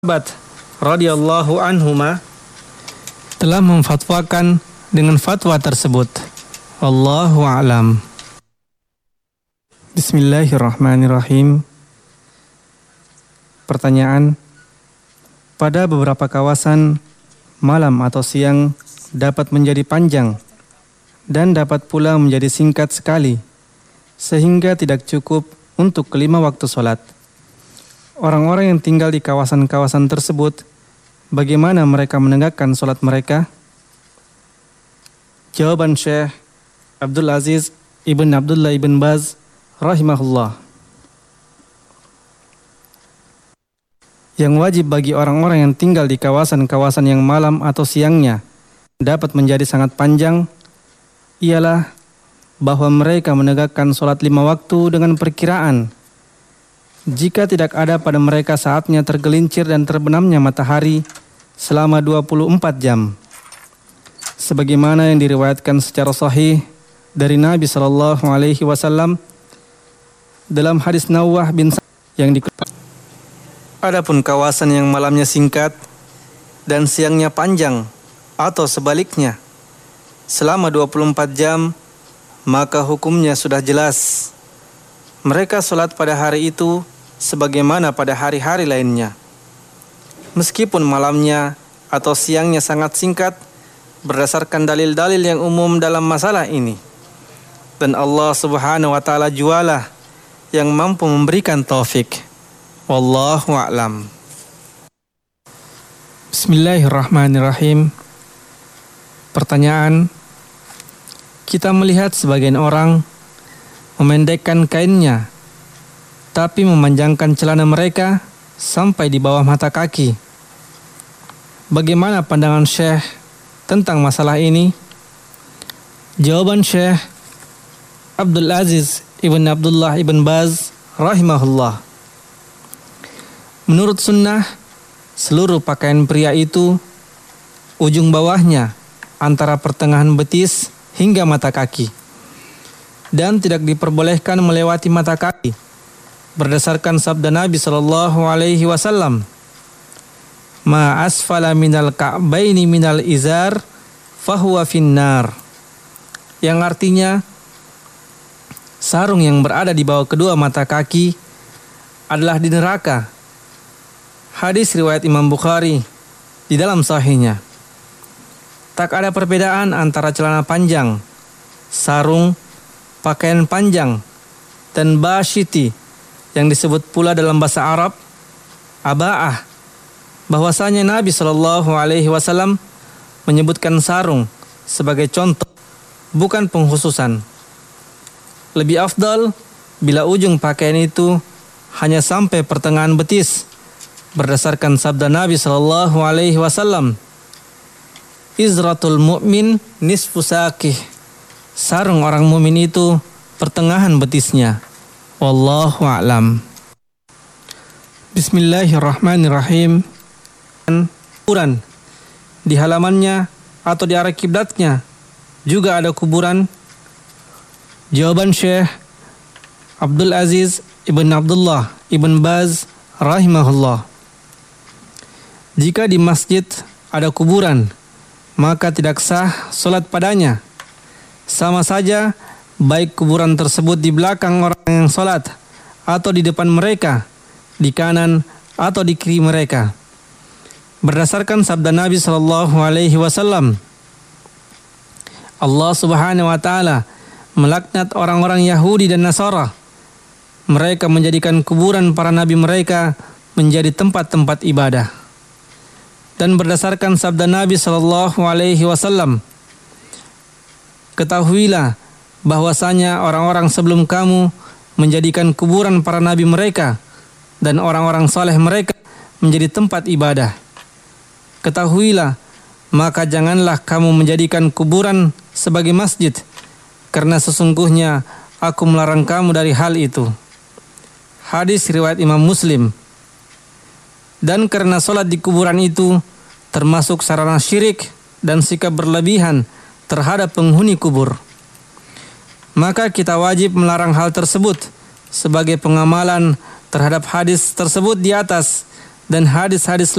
Sahabat radhiyallahu anhuma telah memfatwakan dengan fatwa tersebut. Wallahu a'lam. Bismillahirrahmanirrahim. Pertanyaan: pada beberapa kawasan malam atau siang dapat menjadi panjang dan dapat pula menjadi singkat sekali sehingga tidak cukup untuk kelima waktu sholat. Orang-orang yang tinggal di kawasan-kawasan tersebut, bagaimana mereka menegakkan sholat mereka? Jawaban Syekh Abdul Aziz Ibn Abdullah Ibn Baz rahimahullah. Yang wajib bagi orang-orang yang tinggal di kawasan-kawasan yang malam atau siangnya dapat menjadi sangat panjang, ialah bahwa mereka menegakkan sholat 5 waktu dengan perkiraan. Jika tidak ada pada mereka saatnya tergelincir dan terbenamnya matahari selama 24 jam. Sebagaimana yang diriwayatkan secara sahih dari Nabi SAW dalam hadis Nawwah bin yang dikutip. Adapun kawasan yang malamnya singkat dan siangnya panjang atau sebaliknya selama 24 jam, maka hukumnya sudah jelas. Mereka sholat pada hari itu sebagaimana pada hari-hari lainnya. Meskipun malamnya atau siangnya sangat singkat berdasarkan dalil-dalil yang umum dalam masalah ini. Dan Allah Subhanahu wa taala jualah yang mampu memberikan taufik. Wallahu a'lam. Bismillahirrahmanirrahim. Pertanyaan: kita melihat sebagian orang memendekkan kainnya, tapi memanjangkan celana mereka sampai di bawah mata kaki. Bagaimana pandangan Syekh tentang masalah ini? Jawaban Syekh Abdul Aziz Ibn Abdullah Ibn Baz rahimahullah. Menurut sunnah, seluruh pakaian pria itu ujung bawahnya antara pertengahan betis hingga mata kaki, dan tidak diperbolehkan melewati mata kaki berdasarkan sabda Nabi SAW, ma asfala minal ka'baini minal izar fahuwa finnar, yang artinya sarung yang berada di bawah kedua mata kaki adalah di neraka. Hadis riwayat Imam Bukhari di dalam sahihnya. Tak ada perbedaan antara celana panjang, sarung, pakaian panjang, dan basyiti yang disebut pula dalam bahasa Arab aba'ah, bahwasanya Nabi SAW menyebutkan sarung sebagai contoh, bukan pengkhususan. Lebih afdal bila ujung pakaian itu hanya sampai pertengahan betis, berdasarkan sabda Nabi SAW, izratul mu'min nisfu saqih, sarung orang mukmin itu pertengahan betisnya. Wallahu a'lam. Bismillahirrahmanirrahim. Kuburan di halamannya atau di arah kiblatnya juga ada kuburan? Jawaban Syekh Abdul Aziz Ibn Abdullah Ibn Baz rahimahullah. Jika di masjid ada kuburan, maka tidak sah sholat padanya. Sama saja baik kuburan tersebut di belakang orang yang sholat, atau di depan mereka, di kanan atau di kiri mereka. Berdasarkan sabda Nabi SAW, Allah Subhanahu wa taala melaknat orang-orang Yahudi dan Nasara. Mereka menjadikan kuburan para nabi mereka menjadi tempat-tempat ibadah. Dan berdasarkan sabda Nabi SAW, ketahuilah bahwasanya orang-orang sebelum kamu menjadikan kuburan para nabi mereka dan orang-orang saleh mereka menjadi tempat ibadah. Ketahuilah, maka janganlah kamu menjadikan kuburan sebagai masjid, karena sesungguhnya aku melarang kamu dari hal itu. Hadis riwayat Imam Muslim. Dan karena sholat di kuburan itu termasuk sarana syirik dan sikap berlebihan terhadap penghuni kubur, maka kita wajib melarang hal tersebut sebagai pengamalan terhadap hadis tersebut di atas dan hadis-hadis